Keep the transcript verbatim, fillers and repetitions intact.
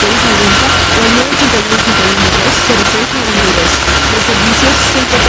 seis noventa o al nueve ochenta y uno ochenta y uno dos cero seis noventa y dos. Los servicios se encuentran